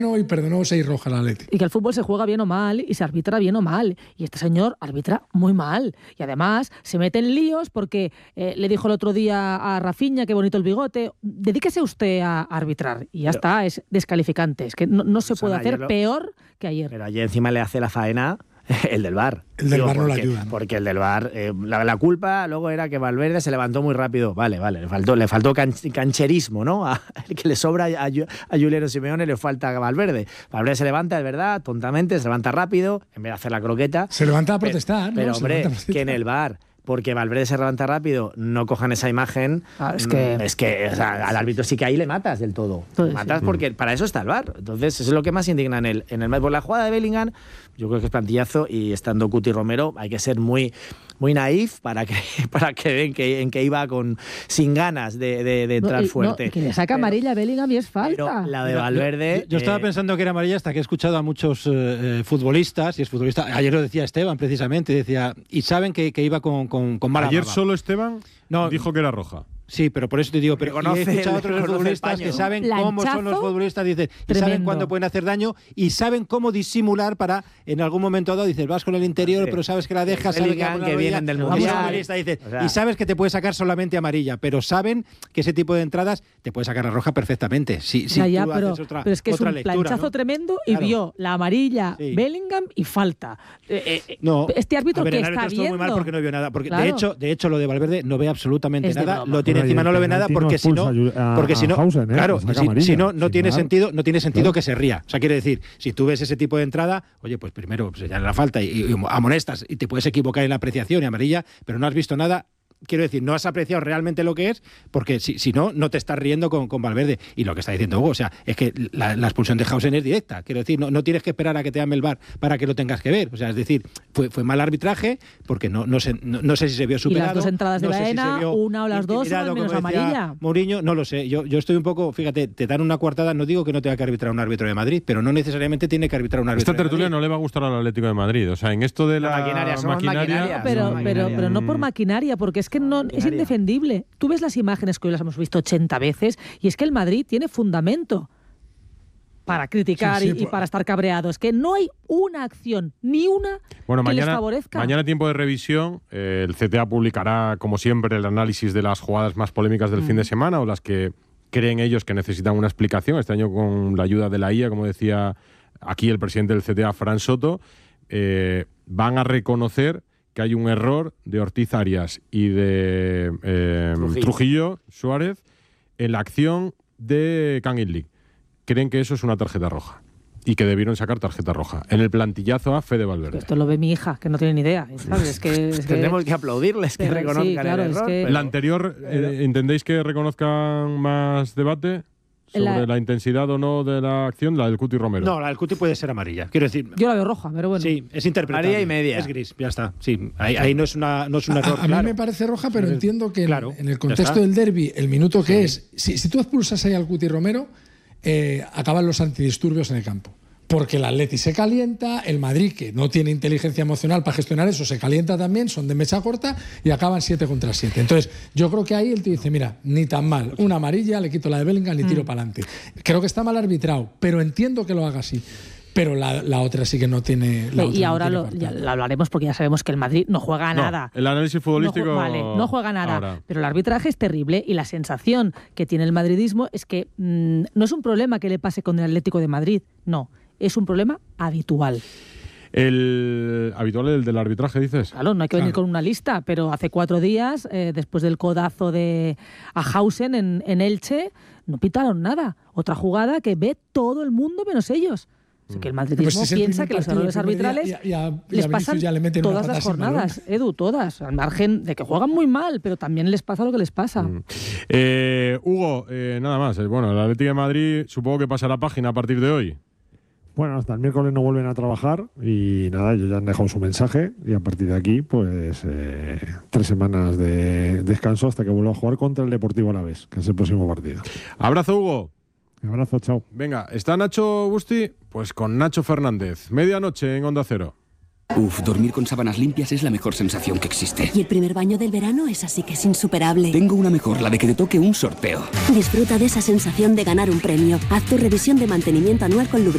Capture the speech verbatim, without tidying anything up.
y perdonó seis rojas al Atleti. Y que el fútbol se juega bien o mal y se arbitra bien o mal. Y este señor arbitra muy mal. Y además se mete en líos porque eh, le dijo el otro día a Rafinha, qué bonito el bigote, dedíquese usted a arbitrar. Y ya pero, está, es descalificante. Es que no, no se puede hacer lo... peor que ayer. Pero ayer encima le hace la faena el del V A R. El del Digo, V A R no porque, le ayuda, ¿no? Porque el del V A R, eh, la, la culpa luego era que Valverde se levantó muy rápido. Vale, vale, le faltó, le faltó can, cancherismo, ¿no? A, que le sobra a, a Juliano Simeone, le falta a Valverde. Valverde se levanta, es verdad, tontamente, se levanta rápido, en vez de hacer la croqueta. Se levanta a protestar, Pero, ¿no? pero hombre, que en el V A R, porque Valverde se levanta rápido, no cojan esa imagen. Ah, es que, es que o sea, al árbitro sí que ahí le matas del todo. Pues matas sí. Porque para eso está el V A R. Entonces, eso es lo que más indigna en el, en el por la jugada de Bellingham. Yo creo que es plantillazo y estando Cuti Romero hay que ser muy, muy naif para que para que ven que en que iba con sin ganas de, de, de entrar no, y, fuerte. No, que le saca amarilla a Bellingham y es falta. La de Valverde. Yo, yo, yo estaba eh, pensando que era amarilla hasta que he escuchado a muchos eh, futbolistas, y es futbolista. Ayer lo decía Esteban precisamente, decía, y saben que, que iba con, con, con mala Ayer baba. Solo Esteban no, dijo que era roja. Sí, pero por eso te digo, pero he escuchado a otros futbolistas que saben Lanchazo, cómo son los futbolistas, dicen, y tremendo. saben cuándo pueden hacer daño y saben cómo disimular para en algún momento dado, dices, vas con el interior, sí. pero sabes que la dejas, sabes que, que vienen del mundial, dice, o sea, y sabes que te puede sacar solamente amarilla, pero saben que ese tipo de entradas te puede sacar la roja perfectamente. Si, si ya, ya, tú pero, haces otra, pero es que es un lectura, planchazo ¿no? tremendo y Claro. vio la amarilla Sí. Bellingham y falta. Eh, eh, No, este árbitro a ver, que el está árbitro estuvo viendo. muy mal porque no vio nada, porque Claro. de hecho, de hecho lo de Valverde no ve absolutamente Es de nada, broma. lo tiene Bueno, encima, y no el lo ve nada penalti porque no si no, expulsa a- porque si a no, Hausen, ¿eh? claro, Saca si, amarilla, si no, no sin tiene más. sentido, no tiene sentido Claro. que se ría. O sea, quiere decir, si tú ves ese tipo de entrada, oye, pues primero pues, ya la falta y, y amonestas y te puedes equivocar en la apreciación y amarilla, pero no has visto nada. Quiero decir, no has apreciado realmente lo que es, porque si, si no, no te estás riendo con, con Valverde. Y lo que está diciendo Hugo, o sea, es que la, la expulsión de Hausen es directa. Quiero decir, no, no tienes que esperar a que te llame el V A R para que lo tengas que ver. O sea, es decir, fue, fue mal arbitraje, porque no, no, sé, no, no sé si se vio superado. Y las dos entradas de no sé Baena, si se vio una o las dos, son al menos amarilla. Mourinho, no lo sé. Yo, yo estoy un poco, fíjate, te dan una coartada, no digo que no tenga que arbitrar un árbitro de Madrid, pero no necesariamente tiene que arbitrar un árbitro Esta de tertulia Madrid. no le va a gustar al Atlético de Madrid. O sea, en esto de la, La maquinaria, somos maquinaria, maquinaria. Pero, somos pero, maquinaria. pero no por maquinaria, porque es que no es Maquinaria. indefendible. Tú ves las imágenes que hoy las hemos visto ochenta veces y es que el Madrid tiene fundamento para criticar Sí, sí, y, y por- para estar cabreado. Es que no hay una acción, ni una Bueno, que les mañana, favorezca. mañana tiempo de revisión. Eh, el C T A publicará, como siempre, el análisis de las jugadas más polémicas del Mm. fin de semana o las que creen ellos que necesitan una explicación. Este año con la ayuda de la I A, como decía aquí el presidente del C T A, Fran Soto, eh, van a reconocer que hay un error de Ortiz Arias y de eh, Trujillo. Trujillo Suárez en la acción de Kangin Lee. Creen que eso es una tarjeta roja y que debieron sacar tarjeta roja. En el plantillazo a Fede Valverde. Esto lo ve mi hija, que no tiene ni idea. ¿Sabes? Es que, es que- Tendremos que aplaudirles que Pero reconozcan sí, claro, el es error. que- pero- La anterior, eh, ¿entendéis que reconozcan más debate sobre La- la... intensidad o no de la acción? La del Cuti Romero. No, la del Cuti puede ser amarilla. Quiero decir, Yo la veo roja, pero bueno. sí, es interpretable. Amarilla y media. Es gris, ya está. Sí, ahí, ahí no es una no es un A, error a mí claro. me parece roja, pero Sí. entiendo que en- Claro, en el ya contexto está. del derbi, el minuto que es, si, si tú expulsas ahí al Cuti Romero, eh, acaban los antidisturbios en el campo. Porque el Atleti se calienta, el Madrid, que no tiene inteligencia emocional para gestionar eso, se calienta también, son de mecha corta y acaban siete contra siete. Entonces, yo creo que ahí él te dice, mira, ni tan mal, una amarilla, le quito la de Bellingham y tiro Mm. para adelante. Creo que está mal arbitrado, pero entiendo que lo haga así. Pero la, la otra sí que no tiene... La otra y no ahora tiene lo, parte. ya lo hablaremos porque ya sabemos que el Madrid no juega No, nada. el análisis futbolístico... No, ju- vale, no juega nada, ahora. pero el arbitraje es terrible y la sensación que tiene el madridismo es que mmm, no es un problema que le pase con el Atlético de Madrid, no, es un problema habitual. El habitual el del arbitraje, dices. Claro, no hay que venir Claro. con una lista, pero hace cuatro días, eh, después del codazo de a Hausen en, en Elche, no pitaron nada. Otra jugada que ve todo el mundo menos ellos. Así que el madridismo Pues si es el piensa primer que los partido, errores el primer día, arbitrales y a- y a- y a les Vinicius pasan ya le meten una todas las patada sin jornadas, Edu, todas, al margen de que juegan muy mal, pero también les pasa lo que les pasa. Mm. Eh, Hugo, eh, nada más. Eh, Bueno, el Atlético de Madrid supongo que pasa la página a partir de hoy. Bueno, hasta el miércoles no vuelven a trabajar y nada, ellos ya han dejado su mensaje y a partir de aquí, pues eh, tres semanas de descanso hasta que vuelva a jugar contra el Deportivo Alavés, que es el próximo partido. Abrazo, Hugo. Un abrazo, chao. Venga, ¿está Nacho Busti? Pues con Nacho Fernández. Medianoche en Onda Cero. Uf, dormir con sábanas limpias es la mejor sensación que existe. Y el primer baño del verano es así que es insuperable. Tengo una mejor, la de que te toque un sorteo. Disfruta de esa sensación de ganar un premio. Haz tu revisión de mantenimiento anual con lubricante.